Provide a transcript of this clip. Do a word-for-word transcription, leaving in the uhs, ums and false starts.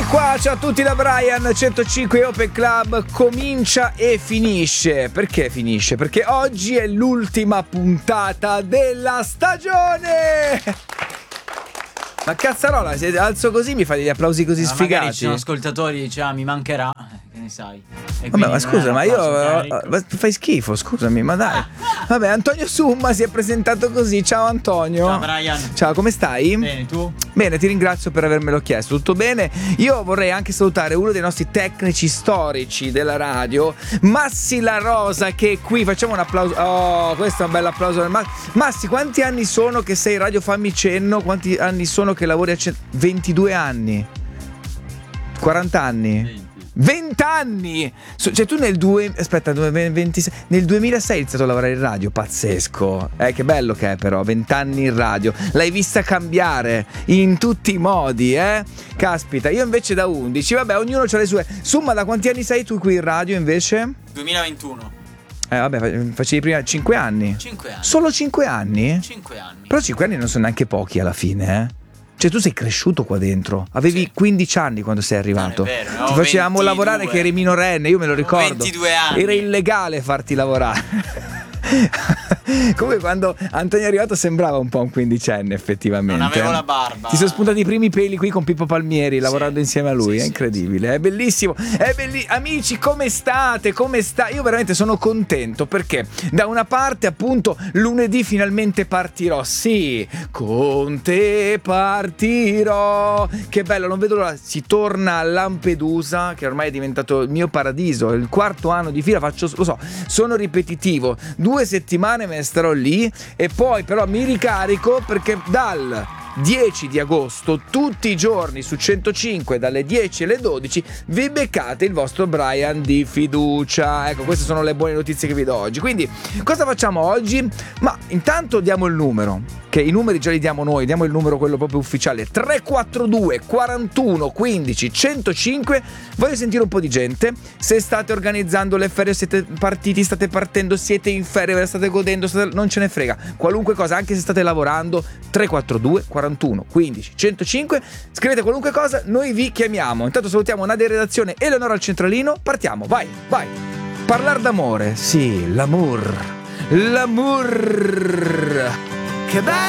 qua, ciao a tutti da Brian. centocinque Open Club comincia e finisce. Perché finisce? Perché oggi è l'ultima puntata della stagione. Ma cazzarola, se alzo così mi fai degli applausi così ma sfigati. Magari ci sono ascoltatori, diceva mi mancherà, che ne sai. E vabbè, ma scusa, ma io applauso, ma fai schifo, scusami, ma dai. Vabbè, Antonio Summa si è presentato così. Ciao Antonio. Ciao Brian. Ciao, come stai? Bene, tu? Bene, ti ringrazio per avermelo chiesto. Tutto bene? Io vorrei anche salutare uno dei nostri tecnici storici della radio, Massi La Rosa, che è qui. Facciamo un applauso. Oh, questo è un bel applauso. Massi, quanti anni sono che sei Radio Fammi Cenno? Quanti anni sono che lavori a Cenno? ventidue anni? quaranta anni? venti anni! Cioè tu nel due, aspetta, ventisei, nel duemilasei hai iniziato a lavorare in radio, pazzesco. Eh, che bello che è però, venti anni in radio. L'hai vista cambiare in tutti i modi, eh? Caspita, io invece da undici, vabbè, ognuno ha le sue. Summa, da quanti anni sei tu qui in radio invece? duemilaventuno. Eh vabbè, facevi prima cinque anni? cinque anni. Solo cinque anni? cinque anni. Però cinque anni non sono neanche pochi alla fine, eh? Cioè tu sei cresciuto qua dentro. Avevi sì. quindici anni quando sei arrivato. Non è vero, no, ti facevamo ventidue. Lavorare che eri minorenne, io me lo ricordo. ventidue anni. Era illegale farti lavorare. Come quando Antonio è arrivato sembrava un po' un quindicenne effettivamente. Non avevo la barba. Ti sono spuntati i primi peli qui con Pippo Palmieri, sì, lavorando insieme a lui, sì, è incredibile, sì, è bellissimo, è bellissimo. Amici, come state? Come sta? Io veramente sono contento perché da una parte appunto lunedì finalmente partirò, sì, con te partirò, che bello, non vedo l'ora, si torna a Lampedusa che ormai è diventato il mio paradiso, il quarto anno di fila faccio, lo so, sono ripetitivo, due settimane me ne starò lì e poi però mi ricarico perché dal dieci di agosto tutti i giorni su centocinque dalle dieci alle dodici vi beccate il vostro Brian di fiducia. Ecco, queste sono le buone notizie che vi do oggi. Quindi cosa facciamo oggi? Ma intanto diamo il numero, che i numeri già li diamo noi, diamo il numero quello proprio ufficiale, tre quattro due quarantuno quindici centocinque. Voglio sentire un po' di gente. Se state organizzando le ferie, siete partiti, state partendo, siete in ferie, ve la state godendo, state... non ce ne frega, qualunque cosa, anche se state lavorando, tre quattro due quarantuno quindici centocinque, scrivete qualunque cosa, noi vi chiamiamo. Intanto salutiamo Nadia in redazione, Eleonora al centralino, partiamo, vai, vai. Parlar d'amore, sì, l'amour, l'amour, che bello.